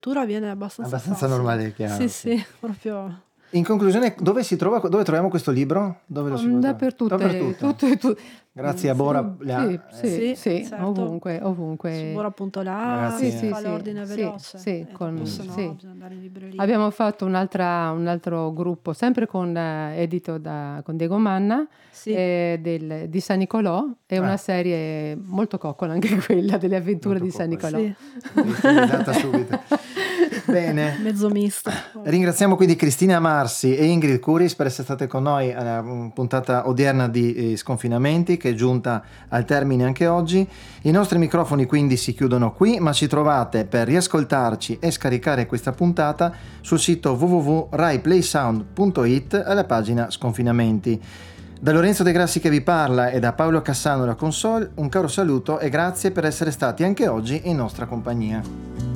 lettura viene abbastanza facile. normale, chiaro. Sì, proprio. In conclusione, dove troviamo questo libro? Dove lo si può trovare? Dappertutto. Grazie a Bora. Sì, certo. ovunque. Su Bora.la Grazie. si fa l'ordine veloce. Sì, bisogna andare in libreria. Abbiamo fatto un altro gruppo, sempre edito con Diego Manna, di San Nicolò, è una serie molto coccola anche quella, delle avventure Molto di San Nicolò. Sì. Subito. Bene. Mezzo misto. Ringraziamo quindi Cristina Marsi e Ingrid Curis per essere state con noi alla puntata odierna di Sconfinamenti, che è giunta al termine anche oggi. I nostri microfoni quindi si chiudono qui, ma ci trovate per riascoltarci e scaricare questa puntata sul sito www.raiplaysound.it alla pagina Sconfinamenti. Da Lorenzo De Grassi che vi parla e da Paolo Cassano la console, un caro saluto e grazie per essere stati anche oggi in nostra compagnia.